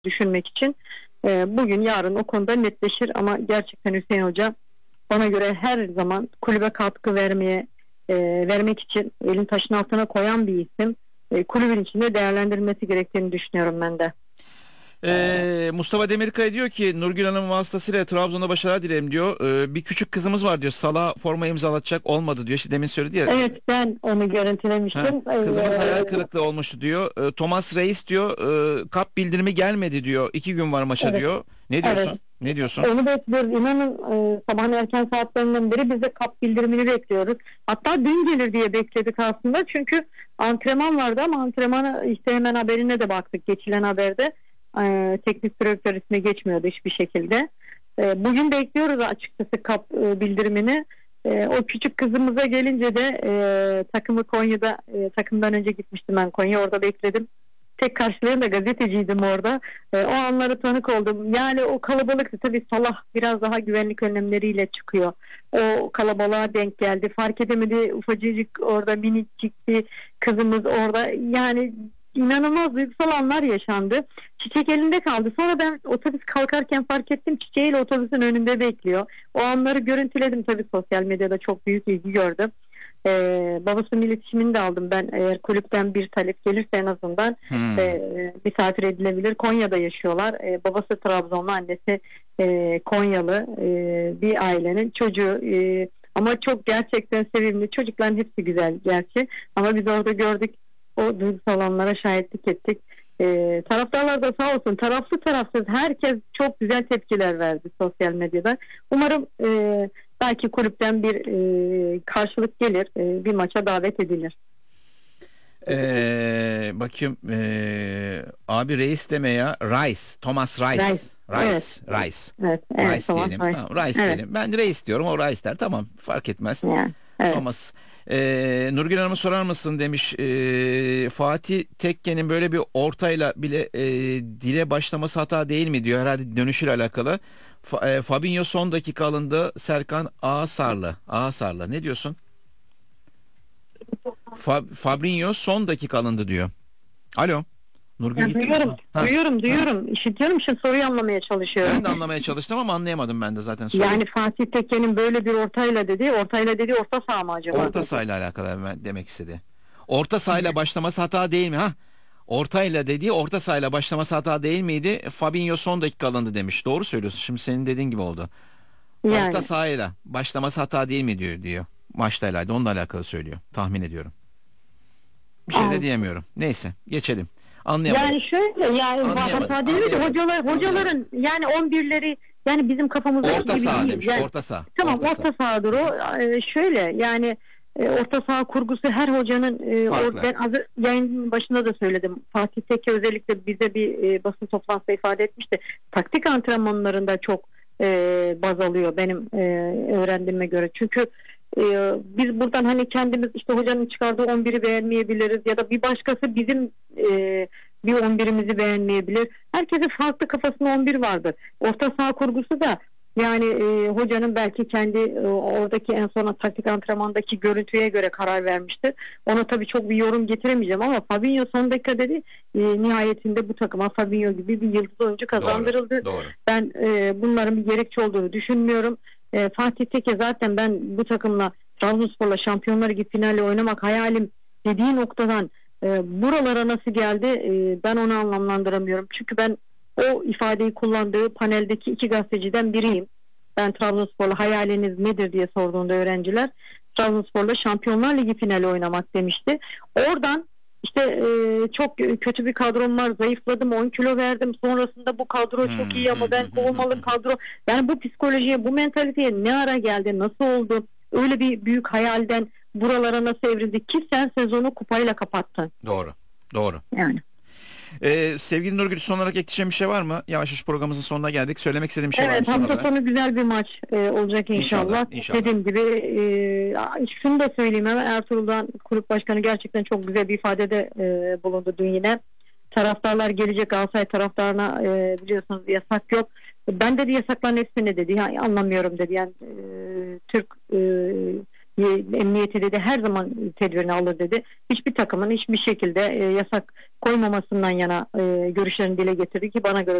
düşünmek için. Bugün yarın o konuda netleşir ama gerçekten Hüseyin Hoca bana göre her zaman kulübe katkı vermek için elin taşın altına koyan bir isim. Kulübün içinde değerlendirilmesi gerektiğini düşünüyorum ben de. Mustafa Demirkaya diyor ki Nurgül Hanım vasıtasıyla Trabzon'da başarılar dilerim diyor. Bir küçük kızımız var diyor. Salah'a forma imzalatacak olmadı diyor. İşte demin söyledi ya. Evet, ben onu görüntülemiştim. Kızımız hayal kırıklığı olmuştu diyor. Thomas Reis diyor kap bildirimi gelmedi diyor. 2 gün var maça Evet. diyor. Ne diyorsun? Evet. Ne diyorsun? Onu bekliyoruz. İnanın sabahın erken saatlerinden beri biz de kap bildirimini bekliyoruz. Hatta dün gelir diye bekledik aslında. Çünkü antrenman vardı ama antrenmana işte hemen haberine de baktık. Geçilen haberde teknik direktör ismi geçmiyordu hiçbir şekilde. Bugün bekliyoruz açıkçası kap bildirimini. O küçük kızımıza gelince de takımı Konya'da takımdan önce gitmiştim ben Konya, orada bekledim. Tek karşılayan da gazeteciydim orada. O anlara tanık oldum. Yani o kalabalıktı. Tabii Salah biraz daha güvenlik önlemleriyle çıkıyor. O kalabalığa denk geldi. Fark edemedi. Ufacıcık orada minicik bir kızımız orada. Yani inanılmaz duygusal anlar yaşandı. Çiçek elinde kaldı. Sonra ben otobüs kalkarken fark ettim. Çiçeğiyle otobüsün önünde bekliyor. O anları görüntüledim. Tabii sosyal medyada çok büyük ilgi gördüm. Babasının iletişimini de aldım ben, eğer kulüpten bir talep gelirse en azından misafir edilebilir. Konya'da yaşıyorlar. Babası Trabzonlu, annesi Konyalı bir ailenin çocuğu. Ama çok gerçekten sevimli. Çocukların hepsi güzel gerçi. Ama biz orada gördük. O duygusal anlara şahitlik ettik. Taraftarlar da sağ olsun, taraflı tarafsız herkes çok güzel tepkiler verdi sosyal medyada. Umarım belki kulüpten bir karşılık gelir, bir maça davet edilir. Bakayım abi Reis deme ya, Rice, Thomas Rice. Rice. Rice. Evet, Rice tamam, diyelim. Rice. Tamam, Rice Evet. diyelim. Ben Reis diyorum, o Rice der. Tamam, fark etmez. Yani, evet. Thomas. Nurgül Hanım'a sorar mısın demiş. Fatih Tekke'nin böyle bir ortayla bile dile başlaması hata değil mi diyor. Herhalde dönüşüyle alakalı. Fabinho son dakika alındı. Serkan Ağasarlı. Ne diyorsun? Fabinho son dakika alındı diyor. Alo. Nurgül gitti mi? Duyuyorum. İşitiyorum. Şimdi soruyu anlamaya çalışıyorum. Ben de anlamaya çalıştım ama anlayamadım ben de zaten soruyu. Yani Fatih Tekke'nin böyle bir orta saha mı acaba? Orta sahayla alakalı demek istedi. Orta sahayla başlaması hata değil mi? Ortayla dediği orta sahayla başlaması hata değil miydi? Fabinho son dakika alındı demiş. Doğru söylüyorsun. Şimdi senin dediğin gibi oldu. Yani. Orta sahayla başlaması hata değil mi diyor. Maçla onunla alakalı söylüyor. Tahmin ediyorum. Bir şey de diyemiyorum. Neyse geçelim. Anlayamadım. Yani şöyle, hata değil de hocaların yani 11'leri yani bizim kafamızda orta gibi saha değil. demiş. Yani, orta saha. Tamam, orta sahadır o. Şöyle yani orta saha kurgusu her hocanın ben yayının başında da söyledim. Fatih Tekke özellikle bize bir basın toplantısında ifade etmişti. Taktik antrenmanlarında çok baz alıyor benim öğrendiğime göre. Çünkü biz buradan hani kendimiz işte hocanın çıkardığı 11'i beğenmeyebiliriz ya da bir başkası bizim bir 11'imizi beğenmeyebilir. Herkesin farklı kafasında 11 vardır. Orta saha kurgusu da yani hocanın belki kendi oradaki en sona taktik antrenmandaki görüntüye göre karar vermiştir. Ona tabii çok bir yorum getiremeyeceğim ama Fabinho son dakika dedi. Nihayetinde bu takıma Fabinho gibi bir yıldız oyuncu kazandırıldı. Doğru. Ben bunların bir gerekçe olduğunu düşünmüyorum. Fatih Tekke zaten ben bu takımla Trabzonspor'la Şampiyonlar Ligi finali oynamak hayalim dediği noktadan buralara nasıl geldi ben onu anlamlandıramıyorum. Çünkü ben o ifadeyi kullandığı paneldeki 2 gazeteciden biriyim. Ben Trabzonspor'la hayaliniz nedir diye sorduğunda öğrenciler Trabzonspor'la Şampiyonlar Ligi finali oynamak demişti. Oradan işte çok kötü bir kadrom var, zayıfladım, 10 kilo verdim, sonrasında bu kadro çok iyi ama ben kovulmalı kadro. Yani bu psikolojiye, bu mentaliteye ne ara geldi, nasıl oldu, öyle bir büyük hayalden buralara nasıl evrildi ki sen sezonu kupayla kapattın. Doğru. Yani. Sevgili Nurgül, son olarak ekleyeceğim bir şey var mı? Yavaş yavaş programımızın sonuna geldik. Söylemek istediğim bir şey var mı? Evet, hafta sonu güzel bir maç olacak inşallah. Dediğim gibi şunu da söyleyeyim hemen, Ertuğrul'dan kulüp başkanı gerçekten çok güzel bir ifadede bulundu dün yine. Taraftarlar gelecek, Galatasaray taraftarına biliyorsunuz yasak yok. Ben dedi yasakların hepsini dedi. Yani anlamıyorum dedi. Yani Türk Emniyeti dedi her zaman tedbirini alır dedi. Hiçbir takımın hiçbir şekilde yasak koymamasından yana görüşlerini dile getirdi ki bana göre